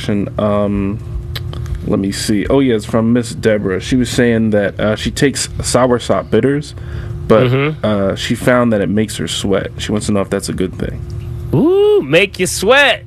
question. Let me see. Oh, yeah, it's from Miss Deborah. She was saying that she takes soursop bitters, but she found that it makes her sweat. She wants to know if that's a good thing. Ooh, make you sweat.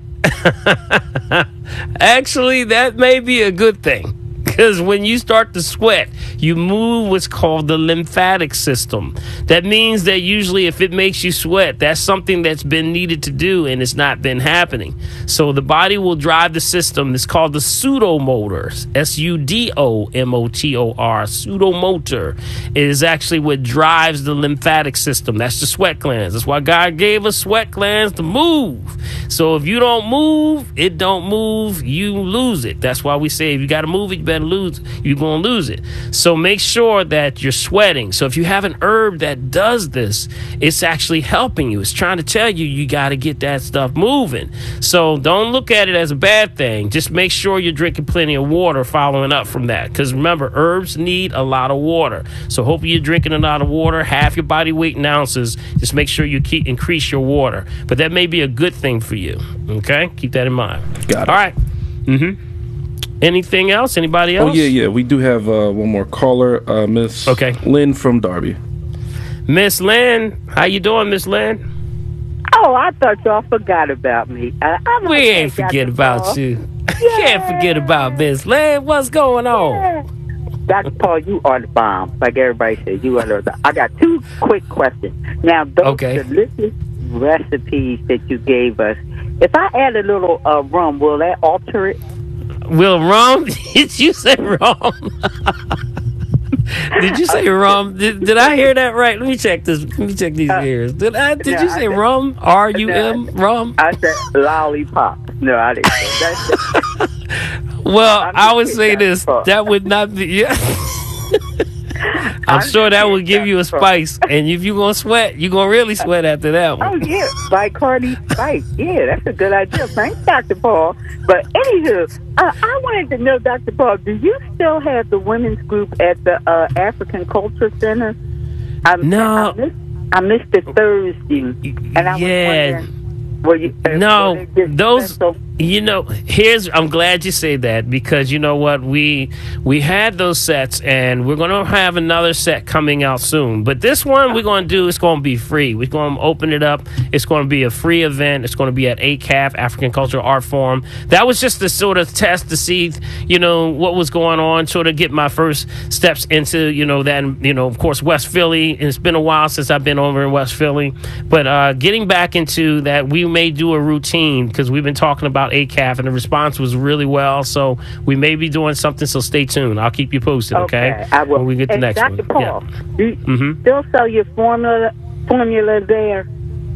Actually, that may be a good thing. Because when you start to sweat, you move what's called the lymphatic system. That means that usually if it makes you sweat, that's something that's been needed to do and it's not been happening. So the body will drive the system. It's called the pseudomotor, S-U-D-O-M-O-T-O-R. Pseudomotor is actually what drives the lymphatic system. That's the sweat glands. That's why God gave us sweat glands to move. So if you don't move, it don't move, you lose it. That's why we say if you got to move it, you better lose it. You're going to lose it. So make sure that you're sweating. So if you have an herb that does this, it's actually helping you. It's trying to tell you, you got to get that stuff moving. So don't look at it as a bad thing. Just make sure you're drinking plenty of water following up from that. Because remember, herbs need a lot of water. So hopefully you're drinking a lot of water, half your body weight in ounces. Just make sure you increase your water. But that may be a good thing for you. Okay? Keep that in mind. Got it. All right. Anything else? Anybody else? Oh, yeah. We do have one more caller, Miss Lynn from Darby. Miss Lynn, how you doing, Miss Lynn? Oh, I thought y'all forgot about me. We ain't forget about you. You can't forget about Miss Lynn. What's going on? Dr. Paul, you are the bomb. Like everybody says, you are the. I got two quick questions. Now, those delicious recipes that you gave us, if I add a little rum, will that alter it? Will rum? Did you say rum? Did you say rum? Did I hear that right? Let me check this. Let me check these ears. Did you say rum? R-U-M? Rum? I said lollipop. No, I didn't say that. Well, I would say this. That would not be... Yeah. I'm sure that will give you a spice. And if you're going to sweat, you're going to really sweat after that one. Oh, yeah. Bacardi Spice. Yeah, that's a good idea. Thanks, Dr. Paul. But anywho, I wanted to know, Dr. Paul, do you still have the women's group at the African Culture Center? No. I missed the Thursday. And I was wondering... I'm glad you say that, because you know what, we had those sets and we're going to have another set coming out soon, but this one we're going to do, it's going to be free. We're going to open it up. It's going to be a free event. It's going to be at ACAF, African Cultural Art Forum. That was just to sort of test to see, what was going on, sort of get my first steps into, that, of course, West Philly. And it's been a while since I've been over in West Philly, but getting back into that, we may do a routine, because we've been talking about ACAF and the response was really well, so we may be doing something, so stay tuned. I'll keep you posted, okay? I will. When we get the next Dr. one. Paul, do you still sell your formula there?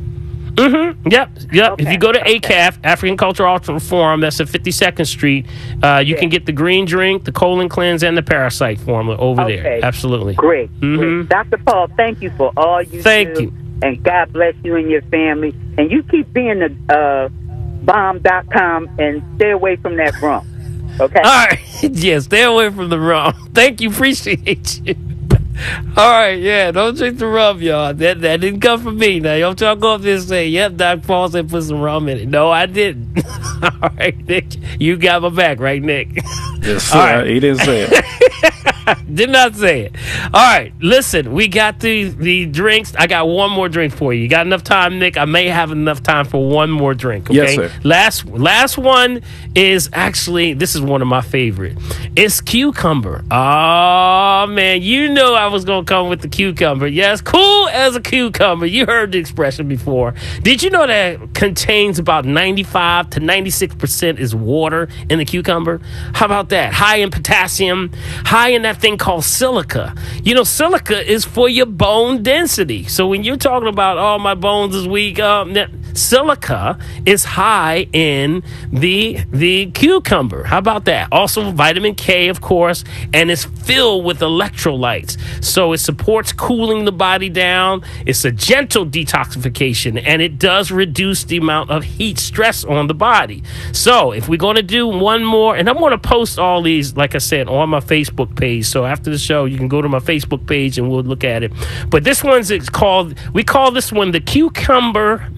Yep. Okay. If you go to ACAF, African Cultural Art Forum, that's at 52nd Street, you can get the green drink, the colon cleanse, and the parasite formula over there. Absolutely. Great. Dr. Paul, thank you for all you do. Thank you. And God bless you and your family. And you keep being the bomb.com and stay away from that rum. Okay? All right. Yeah, stay away from the rum. Thank you. Appreciate you. All right, yeah, don't drink the rum, y'all. That didn't come from me. Now, y'all try to go up there and say, yep, Dr. Paul said put some rum in it. No, I didn't. All right, Nick, you got my back, right, Nick? Yes, sir. Right. He didn't say it. Did not say it. All right, listen, we got the drinks. I got one more drink for you. You got enough time, Nick? I may have enough time for one more drink, okay? Yes, sir. Last one is actually, this is one of my favorite. It's cucumber. Oh, man, you know I was going to come with the cucumber. Yes, cool as a cucumber. You heard the expression before. Did you know that it contains about 95 to 96% is water in the cucumber? How about that? High in potassium, high in that thing called silica. Silica is for your bone density. So when you're talking about, oh, my bones is weak, silica is high in the cucumber. How about that? Also vitamin K, of course, and it's filled with electrolytes. So it supports cooling the body down. It's a gentle detoxification, and it does reduce the amount of heat stress on the body. So if we're going to do one more, and I'm going to post all these, like I said, on my Facebook page. So after the show, you can go to my Facebook page and we'll look at it. But this one's we call this one the cucumber mint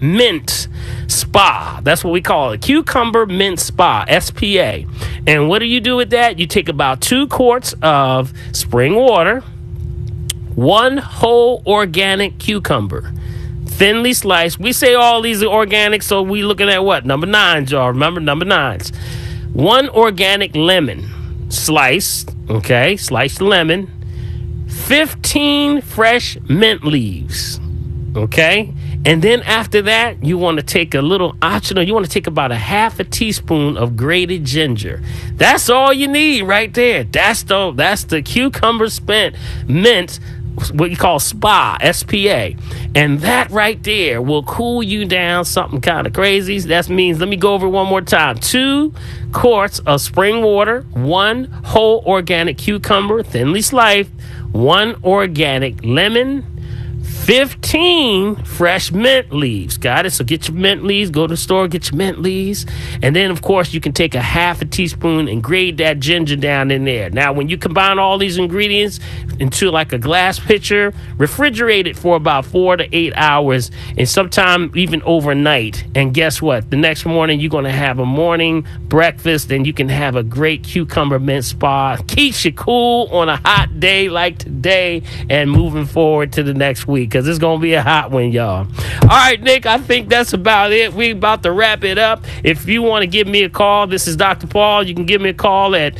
mint spa. That's what we call it. Cucumber mint spa, SPA. And what do you do with that? You take about 2 quarts of spring water, 1 whole organic cucumber, thinly sliced. We say all these are organic, so we looking at what? Number 9s, y'all. Remember, number 9s. 1 organic lemon, sliced, okay? Sliced lemon. 15 fresh mint leaves, okay? And then after that, you want to take a little optional, you want to take about a half a teaspoon of grated ginger. That's all you need right there. That's the cucumber spent mint, what you call spa, SPA. And that right there will cool you down something kind of crazy. That means, let me go over it one more time. 2 quarts of spring water, 1 whole organic cucumber, thinly sliced, 1 organic lemon, 15 fresh mint leaves. Got it? So get your mint leaves. Go to the store, get your mint leaves. And then, of course, you can take a half a teaspoon and grate that ginger down in there. Now, when you combine all these ingredients into like a glass pitcher, refrigerate it for about 4 to 8 hours and sometime even overnight. And guess what? The next morning, you're going to have a morning breakfast and you can have a great cucumber mint spa. Keeps you cool on a hot day like today and moving forward to the next week, because it's going to be a hot one, y'all. All right, Nick, I think that's about it. We about to wrap it up. If you want to give me a call, this is Dr. Paul. You can give me a call at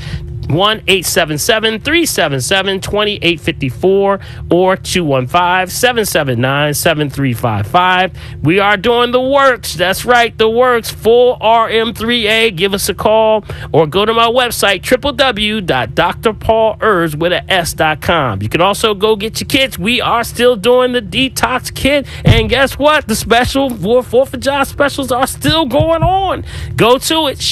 1-877-377-2854 or 215-779-7355. We are doing the works. That's right, the works. Full RM3A. Give us a call or go to my website, www.drpaulers.com. You can also go get your kits. We are still doing the detox kit. And guess what? The special 4th of July specials are still going on. Go to it,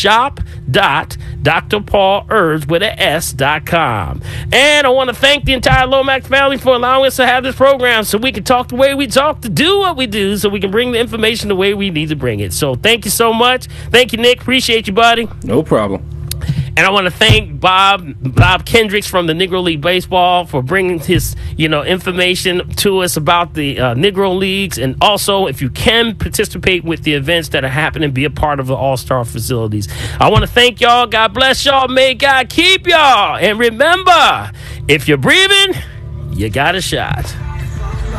shop.drpaulers.com. And I want to thank the entire Lomax family for allowing us to have this program so we can talk the way we talk, to do what we do, so we can bring the information the way we need to bring it. So thank you so much. Thank you, Nick. Appreciate you, buddy. No problem. And I want to thank Bob Kendricks from the Negro League Baseball for bringing his, information to us about the Negro Leagues. And also, if you can participate with the events that are happening, be a part of the All-Star facilities. I want to thank y'all. God bless y'all. May God keep y'all. And remember, if you're breathing, you got a shot.